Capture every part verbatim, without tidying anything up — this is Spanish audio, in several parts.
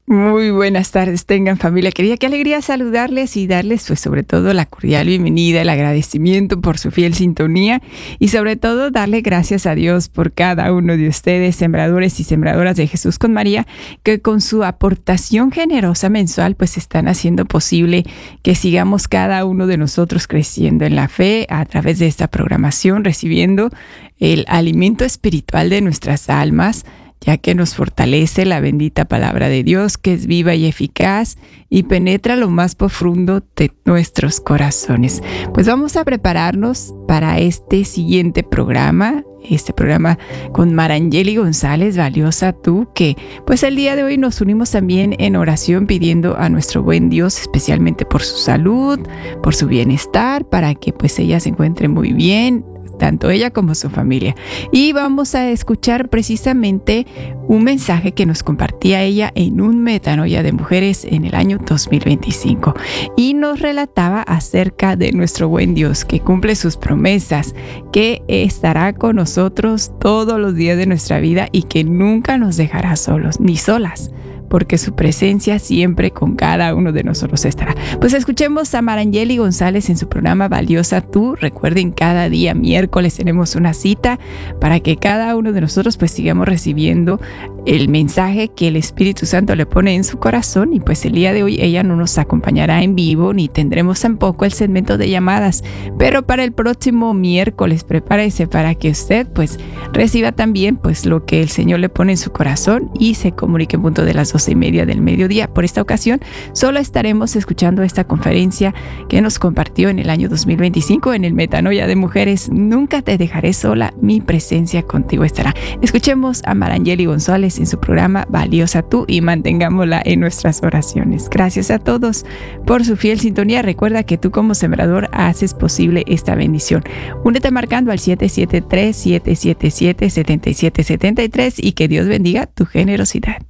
Muy buenas tardes, tengan familia querida. Qué alegría saludarles y darles, pues, sobre todo la cordial bienvenida, el agradecimiento por su fiel sintonía y sobre todo darle gracias a Dios por cada uno de ustedes, sembradores y sembradoras de Jesús con María, que con su aportación generosa mensual, pues están haciendo posible que sigamos cada uno de nosotros creciendo en la fe a través de esta programación, recibiendo el alimento espiritual de nuestras almas, ya que nos fortalece la bendita palabra de Dios, que es viva y eficaz y penetra lo más profundo de nuestros corazones. Pues vamos a prepararnos para este siguiente programa, este programa con Marangeli González, Valiosa Tú, que pues el día de hoy nos unimos también en oración pidiendo a nuestro buen Dios, especialmente por su salud, por su bienestar, para que pues ella se encuentre muy bien, tanto ella como su familia. Y vamos a escuchar precisamente un mensaje que nos compartía ella en un Metanoia de Mujeres en el año dos mil veinticinco. Y nos relataba acerca de nuestro buen Dios, que cumple sus promesas, que estará con nosotros todos los días de nuestra vida y que nunca nos dejará solos ni solas, porque su presencia siempre con cada uno de nosotros estará. Pues escuchemos a Marangeli González en su programa Valiosa Tú. Recuerden, cada día miércoles tenemos una cita para que cada uno de nosotros pues sigamos recibiendo el mensaje que el Espíritu Santo le pone en su corazón. Y pues el día de hoy ella no nos acompañará en vivo, ni tendremos tampoco el segmento de llamadas, pero para el próximo miércoles prepárese para que usted pues reciba también pues lo que el Señor le pone en su corazón y se comunique en punto de las dos y media del mediodía. Por esta ocasión solo estaremos escuchando esta conferencia que nos compartió en el año dos mil veinticinco en el Metanoia de Mujeres. Nunca te dejaré sola, mi presencia contigo estará. Escuchemos a Marangeli González en su programa Valiosa Tú y mantengámosla en nuestras oraciones. Gracias a todos por su fiel sintonía. Recuerda que tú como sembrador haces posible esta bendición. Únete marcando al siete siete tres, siete siete siete, siete siete siete tres y que Dios bendiga tu generosidad.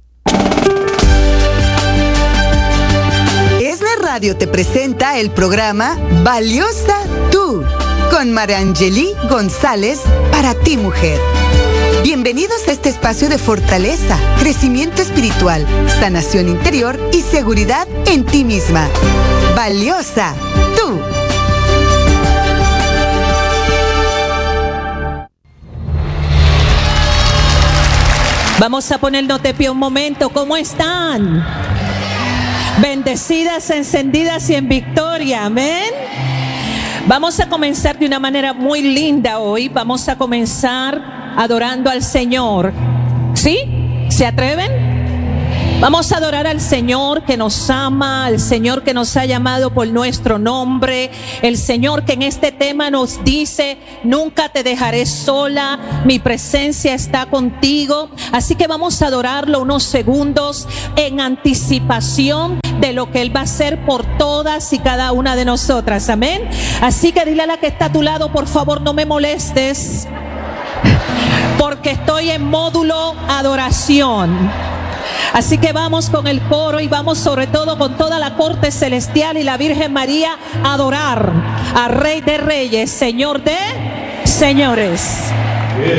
Radio te presenta el programa Valiosa Tú con Marangeli González para ti, mujer. Bienvenidos a este espacio de fortaleza, crecimiento espiritual, sanación interior y seguridad en ti misma. Valiosa Tú. Vamos a ponernos de pie un momento. ¿Cómo están? Bendecidas, encendidas y en victoria, amén. Vamos a comenzar de una manera muy linda hoy. Vamos a comenzar adorando al Señor. ¿Sí? ¿Se atreven? Vamos a adorar al Señor que nos ama, al Señor que nos ha llamado por nuestro nombre, el Señor que en este tema nos dice: nunca te dejaré sola, mi presencia está contigo. Así que vamos a adorarlo unos segundos en anticipación de lo que Él va a hacer por todas y cada una de nosotras, amén. Así que dile a la que está a tu lado: por favor, no me molestes, porque estoy en módulo adoración. Así que vamos con el coro y vamos sobre todo con toda la corte celestial y la Virgen María a adorar al Rey de Reyes, Señor de señores.